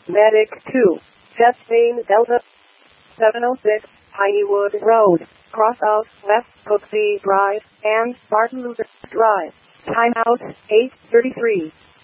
Medic 2, Chastain Delta 706, Pineywood Road, cross of West Cooksey Drive and Martin Luther Drive. Timeout 8:33.